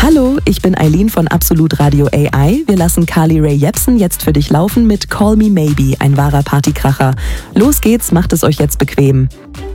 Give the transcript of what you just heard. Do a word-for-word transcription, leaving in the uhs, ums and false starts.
Hallo, ich bin Eileen von Absolut Radio A I. Wir lassen Carly Rae Jepsen jetzt für dich laufen mit Call Me Maybe, ein wahrer Partykracher. Los geht's, macht es euch jetzt bequem.